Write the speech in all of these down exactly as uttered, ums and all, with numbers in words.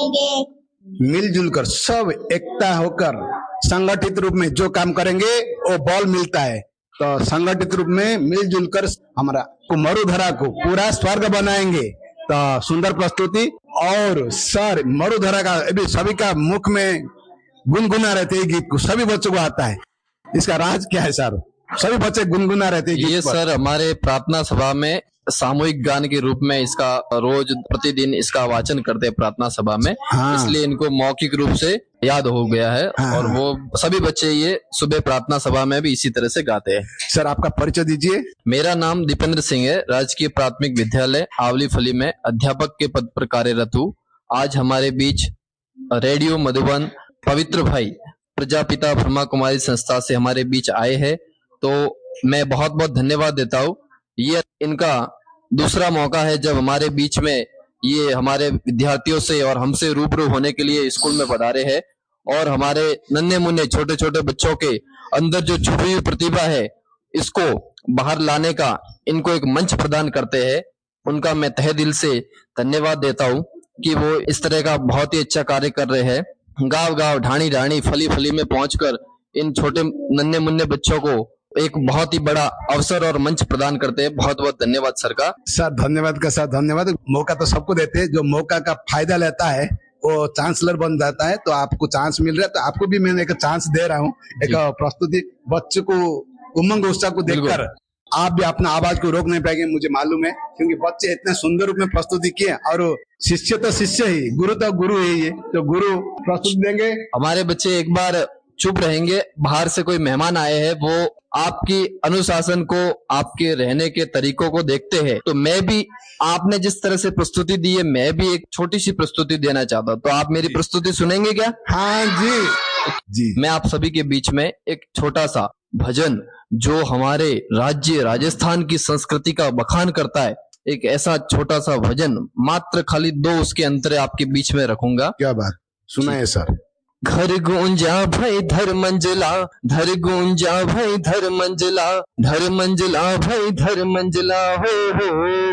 बनाएंगे। मिलजुल कर सब एकता होकर संगठित रूप में जो काम करेंगे वो बल मिलता है। तो संगठित रूप में मिलजुल कर हमारा मरुधरा को पूरा स्वर्ग बनाएंगे। तो सुंदर प्रस्तुति। और सर मरुधरा का अभी सभी का मुख में गुनगुना रहते हैं गीत को, सभी बच्चों को आता है। इसका राज क्या है सर? सभी बच्चे गुनगुना रहते हैं। ये सर हमारे प्रार्थना सभा में सामूहिक गान के रूप में इसका रोज प्रतिदिन इसका वाचन करते हैं प्रार्थना सभा में। हाँ। इसलिए इनको मौखिक रूप से याद हो गया है। हाँ। और वो सभी बच्चे ये सुबह प्रार्थना सभा में भी इसी तरह से गाते हैं। सर आपका परिचय दीजिए। मेरा नाम दीपेंद्र सिंह है। राजकीय प्राथमिक विद्यालय आवली फली में अध्यापक के पद पर कार्यरत हूँ। आज हमारे बीच रेडियो मधुबन पवित्र भाई प्रजापिता ब्रह्मा कुमारी संस्था से हमारे बीच आए हैं, तो मैं बहुत बहुत धन्यवाद देता हूँ। ये इनका दूसरा मौका है जब हमारे बीच में ये हमारे विद्यार्थियों से और हमसे रूबरू होने के लिए स्कूल में पधारे हैं और हमारे नन्हे मुन्ने छोटे छोटे बच्चों के अंदर जो छुपी हुई प्रतिभा है इसको बाहर लाने का इनको एक मंच प्रदान करते हैं। उनका मैं तहे दिल से धन्यवाद देता हूँ कि वो इस तरह का बहुत ही अच्छा कार्य कर रहे हैं। गांव गांव ढाणी ढाणी फली फली में पहुंचकर इन छोटे नन्हे मुन्ने बच्चों को एक बहुत ही बड़ा अवसर और मंच प्रदान करते हैं। बहुत बहुत धन्यवाद सर का। सर धन्यवाद का सर धन्यवाद। मौका तो सबको देते हैं, जो मौका का फायदा लेता है वो चांसलर बन जाता है। तो आपको चांस मिल रहा है, तो आपको भी मैं एक चांस दे रहा हूँ। एक प्रस्तुति बच्चों को उमंग उत्साह को देखकर आप भी अपना आवाज को रोक नहीं पाएंगे, मुझे मालूम है, क्योंकि बच्चे इतने सुंदर रूप में प्रस्तुति किए। और शिष्य तो शिष्य ही, गुरु तो गुरु है। ये तो गुरु प्रस्तुति देंगे। हमारे बच्चे एक बार चुप रहेंगे। बाहर से कोई मेहमान आए हैं, वो आपकी अनुशासन को, आपके रहने के तरीकों को देखते हैं। तो मैं भी आपने जिस तरह से प्रस्तुति दी है, मैं भी एक छोटी सी प्रस्तुति देना चाहता हूँ। तो आप मेरी प्रस्तुति सुनेंगे क्या? हाँ जी जी। मैं आप सभी के बीच में एक छोटा सा भजन जो हमारे राज्य राजस्थान की संस्कृति का बखान करता है, एक ऐसा छोटा सा भजन मात्र खाली दो उसके अंतरे आपके बीच में रखूंगा। क्या बात, सुनाइए सर। घर गूंजा भाई धर मंजिला, धर गूंजा भाई धर मंजिला, धर मंजिला भाई धर मंजिला, हो हो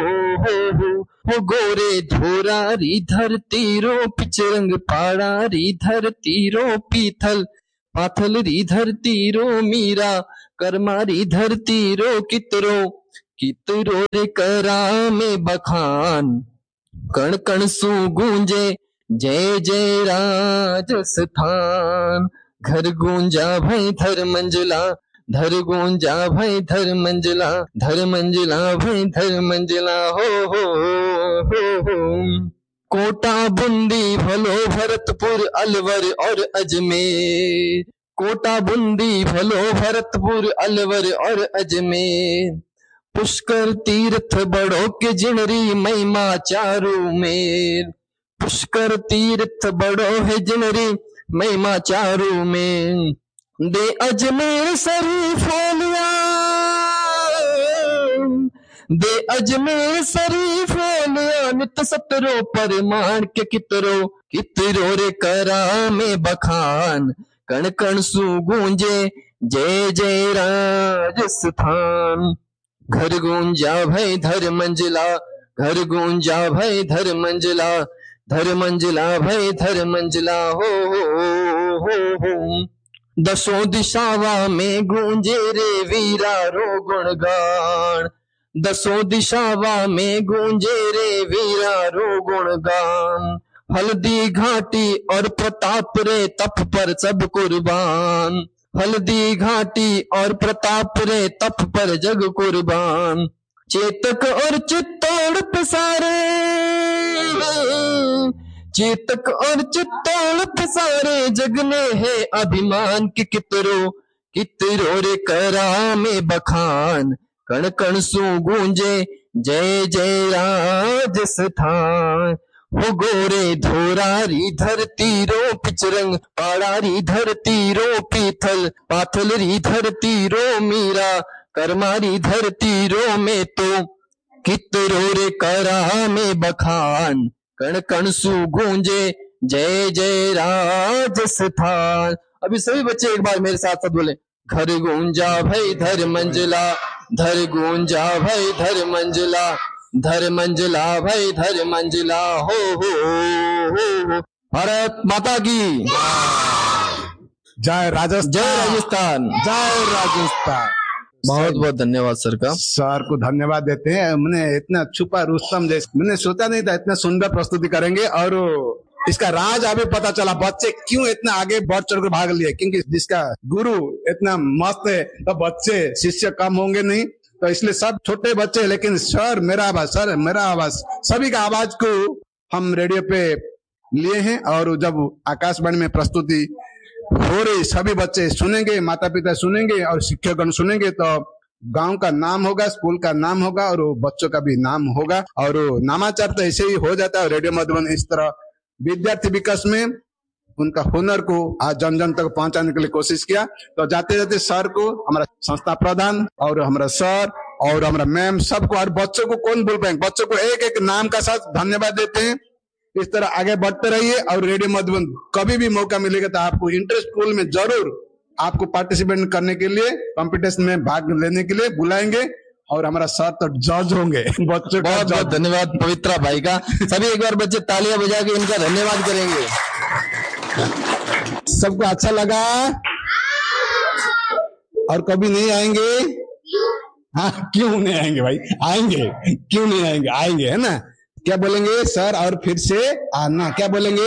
हो हो हो गोरे धोरारी धरती रो पिचरंग पाड़ारी धरती रो पीथल पाथल री धरती रो मीरा करमारी धरती रो कितरो कितरो रे करा में बखान कण कण सु गूंजे जय जय राजस्थान। घर गूंजा भाई धर मंजिला, धर गूंजा भाई धर मंजिला, धर मंजिला भाई धर मंजिला, हो हो हो हो। कोटा बूंदी भलो भरतपुर अलवर और अजमेर, कोटा बूंदी भलो भरतपुर अलवर और अजमेर, पुष्कर तीर्थ बड़ो के जिनरी महिमा चारू मेर, पुष्कर तीर्थ बड़ो है जिनरी महिमा चारू में, दे अजमेर शरीफ लिया, दे अजमेर शरीफ लिया, नित सतरो परमाण के कितरो कितरो रे करा में बखान, कण कण सु गूंजे जय जय राजस्थान। घर गूंजा भाई धर मंजिला, घर गूंजा भाई धर मंजिला, धर मंजिला भाई धर मंजिला, हो हो हो हो। दसों दिशावा में गूंजे रे वीरा रो गुणगान, दसों दिशावा में गूंजे रे वीरा रो गुणगान, हल्दी घाटी और प्रताप रे तप पर सब कुर्बान, हल्दी घाटी और प्रताप रे तप पर जग कुर्बान, चेतक और चित्तौड़ पसारे, चेतक और चित्तौड़ पसारे जगने है अभिमान के कितरो कितरो रे करा में बखान, कण कण सु गूंजे जय जय राजस्थान। हो गोरे धोरारी धरती रो पिचरंग पाड़ारी धरती रो पीथल पाथल री धरती रो मीरा करमारी धरती रो में तो कितरो रे करा में बखान, कण कण सु गूंजे जय जय राजस्थान। अभी सभी बच्चे एक बार मेरे साथ साथ बोले, घर गूंजा भाई धर मंजिला, धर गूंजा भाई धर मंजिला, धर मंजिला भाई धर मंजिला, हो हो हो हो। भारत माता की जय राजस्थान, जय राजस्थान, जय राजस्थान। बहुत बहुत धन्यवाद सर का। सर को धन्यवाद देते हैं। मैंने इतना छुपा रुस्तम जैसे मैंने सोचा नहीं था इतना सुंदर प्रस्तुति करेंगे, और इसका राज अभी पता चला बच्चे क्यों इतना आगे बढ़ चढ़ कर भाग लिए, क्योंकि जिसका गुरु इतना मस्त है तो बच्चे शिष्य कम होंगे नहीं, तो इसलिए सब छोटे बच्चे, लेकिन सर मेरा आवाज, सर मेरा आवाज, सभी का आवाज को हम रेडियो पे लिए हैं, और जब आकाशवाणी में प्रस्तुति हो रही सभी बच्चे सुनेंगे, माता पिता सुनेंगे और शिक्षकगण सुनेंगे, तो गांव का नाम होगा, स्कूल का नाम होगा, और बच्चों का भी नाम होगा, और नामाचार तो ऐसे ही हो जाता है। रेडियो मधुबन इस तरह विद्यार्थी विकास में उनका हुनर को आज जन जन तक पहुंचाने के लिए कोशिश किया। तो जाते जाते सर को, हमारा संस्था प्रधान और हमारा सर और हमारा मैम सबको, और बच्चों को कौन भूल पाएंगे, बच्चों को एक एक नाम का साथ धन्यवाद देते हैं। इस तरह आगे बढ़ते रहिए, और रेडियो मधुबन कभी भी मौका मिलेगा तो आपको इंटर स्कूल में जरूर आपको पार्टिसिपेट करने के लिए, कंपटीशन में भाग लेने के लिए बुलाएंगे, और हमारा सर तो जज होंगे बच्चों का। बहुत बहुत धन्यवाद पवित्रा भाई का। सभी एक बार बच्चे तालियां बजा के इनका धन्यवाद करेंगे। सबको अच्छा लगा और कभी नहीं आएंगे? हाँ, क्यों नहीं आएंगे भाई? आएंगे, क्यों नहीं आएंगे? आएंगे, है ना? क्या बोलेंगे सर? और फिर से आना। क्या बोलेंगे?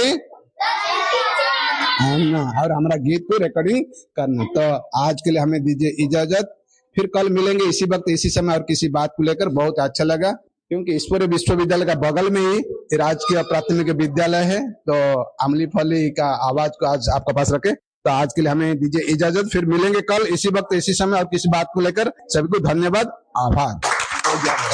आना, और हमारा गीत को रिकॉर्डिंग करना। तो आज के लिए हमें दीजिए इजाजत, फिर कल मिलेंगे इसी वक्त इसी समय और किसी बात को लेकर। बहुत अच्छा लगा, क्योंकि ईश्वरीय विश्वविद्यालय का बगल में ही राजकीय प्राथमिक विद्यालय है, तो अमली फली का आवाज को आज आपके पास रखे। तो आज के लिए हमें दीजिए इजाजत, फिर मिलेंगे कल इसी वक्त इसी समय और किसी बात को लेकर। सभी को धन्यवाद, आभार।